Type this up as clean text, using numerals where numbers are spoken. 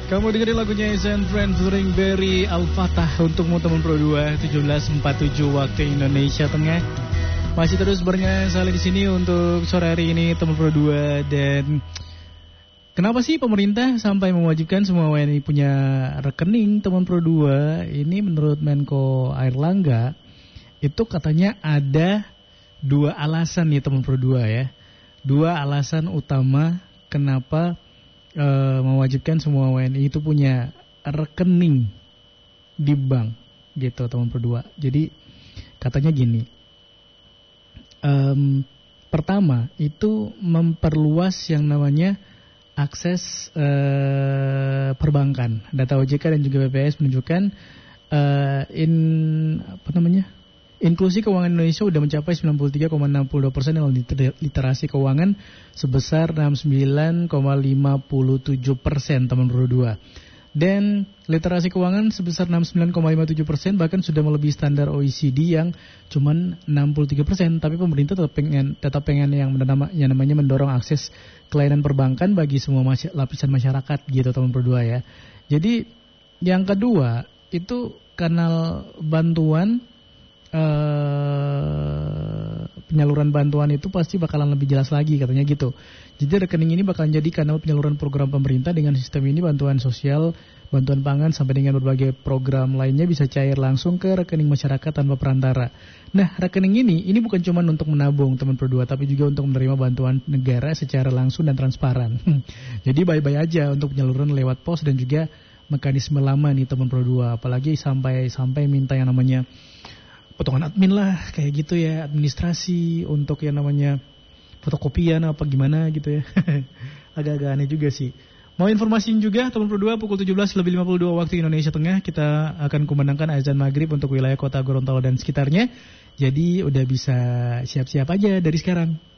Kamu dengerin lagunya Zen Friend featuring Berry Al-Fatah untukmu teman Pro 2 17.47 waktu Indonesia Tengah. Masih terus barengan saya di sini untuk sore hari ini teman Pro 2. Dan kenapa sih pemerintah sampai mewajibkan semua WNI punya rekening teman Pro 2? Ini menurut Menko Airlangga itu katanya ada dua alasan nih teman Pro 2 ya. Dua alasan utama kenapa mewajibkan semua WNI itu punya rekening di bank gitu teman Pro 2. Jadi katanya gini, pertama itu memperluas yang namanya akses perbankan. Data OJK dan juga BPS menunjukkan inklusi keuangan Indonesia sudah mencapai 93,62% dengan literasi keuangan sebesar 69,57% teman Pro 2. Dan literasi keuangan sebesar 69,57% bahkan sudah melebihi standar OECD yang cuma 63%. Tapi pemerintah tetap pengen yang namanya mendorong akses kelayanan perbankan bagi semua lapisan masyarakat gitu teman Pro 2 ya. Jadi yang kedua itu kanal bantuan, penyaluran bantuan itu pasti bakalan lebih jelas lagi katanya gitu. Jadi rekening ini bakalan jadi kanal penyaluran program pemerintah. Dengan sistem ini bantuan sosial, bantuan pangan sampai dengan berbagai program lainnya bisa cair langsung ke rekening masyarakat tanpa perantara. Nah, rekening ini bukan cuma untuk menabung teman Pro 2, tapi juga untuk menerima bantuan negara secara langsung dan transparan. Jadi bye-bye aja untuk penyaluran lewat pos dan juga mekanisme lama nih teman Pro 2, apalagi sampai minta yang namanya potongan admin lah, kayak gitu ya, administrasi untuk yang namanya fotokopian apa gimana gitu ya. Agak-agak aneh juga sih. Mau informasiin juga teman Pro 2 pukul 17:52 waktu Indonesia Tengah kita akan kumandangkan azan maghrib untuk wilayah kota Gorontalo dan sekitarnya. Jadi udah bisa siap-siap aja dari sekarang.